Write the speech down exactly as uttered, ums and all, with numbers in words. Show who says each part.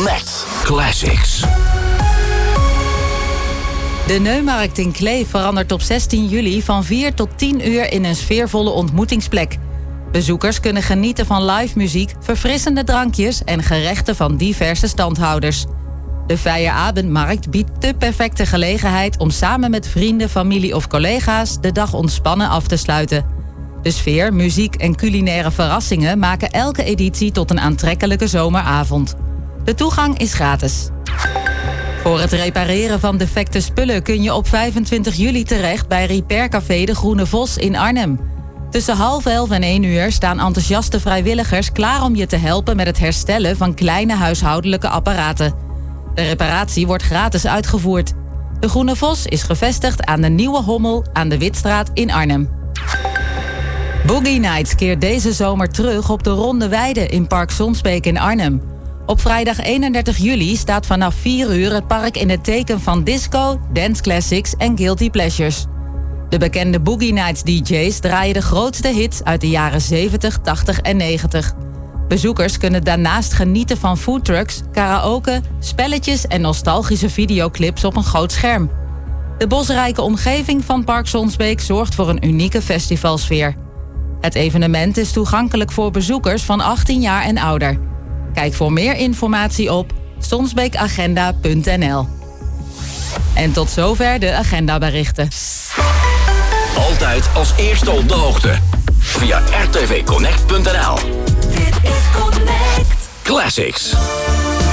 Speaker 1: Connect Classics.
Speaker 2: De Neumarkt in Kleef verandert op zestien juli van vier tot tien uur in een sfeervolle ontmoetingsplek. Bezoekers kunnen genieten van live muziek, verfrissende drankjes en gerechten van diverse standhouders. De Feierabendmarkt biedt de perfecte gelegenheid om samen met vrienden, familie of collega's de dag ontspannen af te sluiten. De sfeer, muziek en culinaire verrassingen maken elke editie tot een aantrekkelijke zomeravond. De toegang is gratis. Voor het repareren van defecte spullen kun je op vijfentwintig juli terecht bij Repair Café De Groene Vos in Arnhem. Tussen half elf en één uur staan enthousiaste vrijwilligers klaar om je te helpen met het herstellen van kleine huishoudelijke apparaten. De reparatie wordt gratis uitgevoerd. De Groene Vos is gevestigd aan de Nieuwe Hommel aan de Witstraat in Arnhem. Boogie Nights keert deze zomer terug op de Ronde Weide in Park Sonsbeek in Arnhem. Op vrijdag eenendertig juli staat vanaf vier uur het park in het teken van disco, dance classics en guilty pleasures. De bekende Boogie Nights D J's draaien de grootste hits uit de jaren zeventig, tachtig en negentig. Bezoekers kunnen daarnaast genieten van foodtrucks, karaoke, spelletjes en nostalgische videoclips op een groot scherm. De bosrijke omgeving van Park Sonsbeek zorgt voor een unieke festivalsfeer. Het evenement is toegankelijk voor bezoekers van achttien jaar en ouder. Kijk voor meer informatie op sonsbeekagenda punt n l. En tot zover de agendaberichten.
Speaker 1: Altijd als eerste op de hoogte. Via r t v connect punt n l.
Speaker 3: Dit is Connect
Speaker 1: Classics.